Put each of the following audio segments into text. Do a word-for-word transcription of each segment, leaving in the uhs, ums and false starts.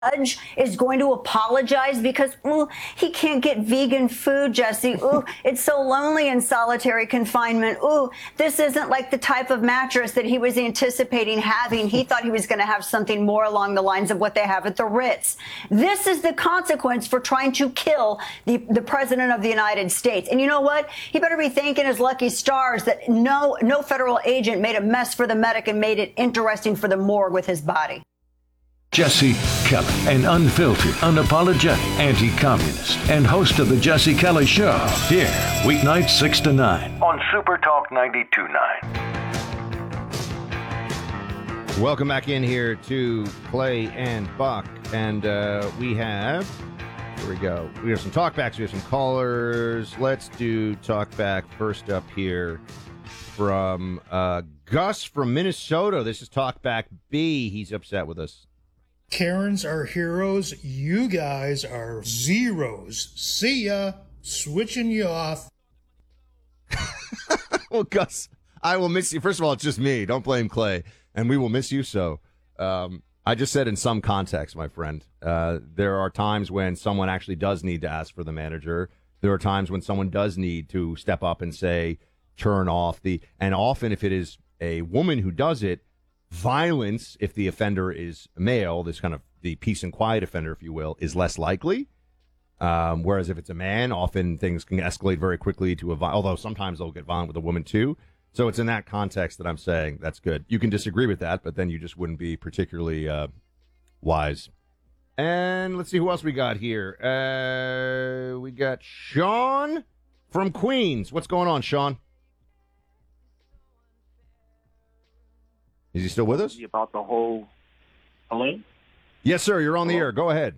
judge is going to apologize because ooh, he can't get vegan food, Jesse. Ooh, it's so lonely in solitary confinement. Ooh, this isn't like the type of mattress that he was anticipating having. He thought he was going to have something more along the lines of what they have at the Ritz. This is the consequence for trying to kill the, the president of the United States. And you know what? He better be thanking his lucky stars that no, no federal agent made a mess for the medic and made it interesting for the morgue with his body. Jesse Kelly, an unfiltered, unapologetic anti-communist and host of the Jesse Kelly Show. Here, weeknights six to nine on Super Talk ninety-two point nine. Welcome back in here to Clay and Buck. And uh, we have, here we go. We have some talkbacks, we have some callers. Let's do talkback first up here from uh, Gus from Minnesota. This is talkback B. He's upset with us. Karens are heroes. You guys are zeros. See ya. Switching you off. Well, Gus, I will miss you. First of all, it's just me. Don't blame Clay. And we will miss you. So um, I just said in some context, my friend, uh, there are times when someone actually does need to ask for the manager. There are times when someone does need to step up and say, turn off the, and often if it is a woman who does it, violence, if the offender is male, this kind of the peace and quiet offender, if you will, is less likely. Um, whereas if it's a man, often things can escalate very quickly to a violence, although sometimes they'll get violent with a woman too. So it's in that context that I'm saying that's good. You can disagree with that, but then you just wouldn't be particularly uh, wise. And let's see who else we got here. Uh, we got Sean from Queens. What's going on, Sean? Is he still with us? About the whole... Hello? Yes, sir. You're on the Hello? air. Go ahead.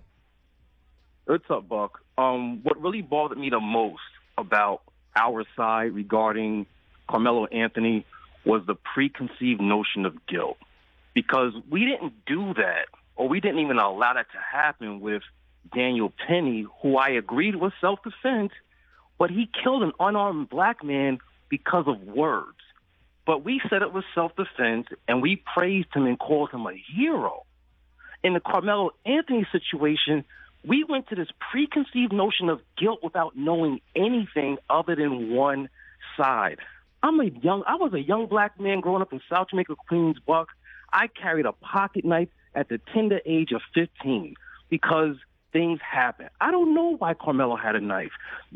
What's up, Buck? Um, what really bothered me the most about our side regarding Carmelo Anthony was the preconceived notion of guilt. Because we didn't do that, or we didn't even allow that to happen with Daniel Penny, who I agreed was self-defense, but he killed an unarmed black man because of words. But we said it was self-defense, and we praised him and called him a hero. In the Carmelo Anthony situation, we went to this preconceived notion of guilt without knowing anything other than one side. I'm a young, I was a young black man growing up in South Jamaica, Queens, Buck. I carried a pocket knife at the tender age of fifteen because things happen. I don't know why Carmelo had a knife.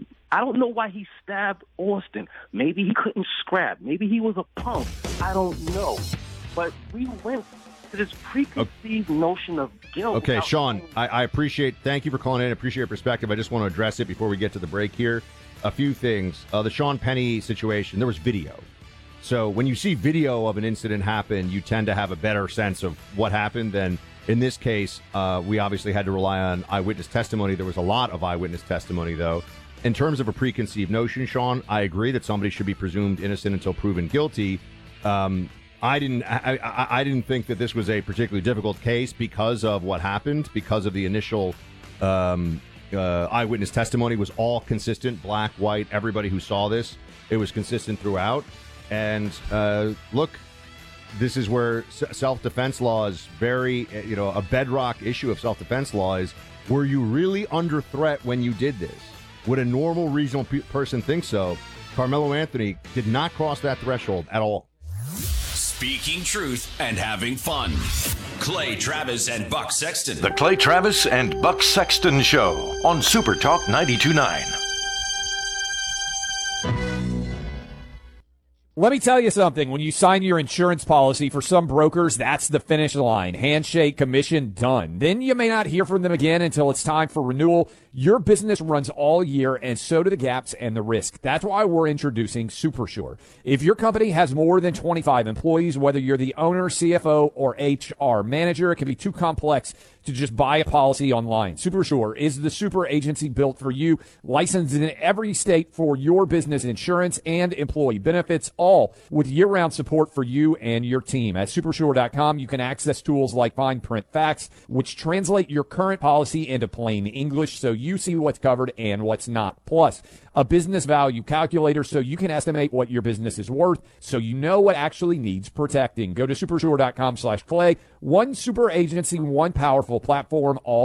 I don't know why he stabbed Austin. Maybe he couldn't scrap. Maybe he was a punk. I don't know. But we went to this preconceived okay. notion of guilt. Okay, Sean, I, I appreciate, thank you for calling in. I appreciate your perspective. I just want to address it before we get to the break here. A few things. Uh, the Sean Penny situation, there was video. So when you see video of an incident happen, you tend to have a better sense of what happened than in this case. Uh, we obviously had to rely on eyewitness testimony. There was a lot of eyewitness testimony, though. In terms of a preconceived notion, Sean, I agree that somebody should be presumed innocent until proven guilty. Um, I didn't. I, I, I didn't think that this was a particularly difficult case because of what happened. Because of the initial um, uh, eyewitness testimony was all consistent, black, white. Everybody who saw this, it was consistent throughout. And uh, look, this is where self-defense law is very, you know, a bedrock issue of self-defense law is: were you really under threat when you did this? Would a normal, reasonable pe- person think so? Carmelo Anthony did not cross that threshold at all. Speaking truth and having fun. Clay Travis and Buck Sexton. The Clay Travis and Buck Sexton Show on Super Talk ninety-two point nine. Let me tell you something. When you sign your insurance policy, for some brokers, that's the finish line. Handshake, commission, done. Then you may not hear from them again until it's time for renewal. Your business runs all year, and so do the gaps and the risk. That's why we're introducing SuperSure. If your company has more than twenty-five employees, whether you're the owner, C F O, or H R manager, it can be too complex to just buy a policy online. SuperSure is the super agency built for you, licensed in every state for your business insurance and employee benefits, all all with year-round support for you and your team. At Supersure dot com, you can access tools like Fine Print Facts, which translate your current policy into plain English so you see what's covered and what's not. Plus, a business value calculator so you can estimate what your business is worth so you know what actually needs protecting. Go to Supersure dot com slash Clay. One super agency, one powerful platform, all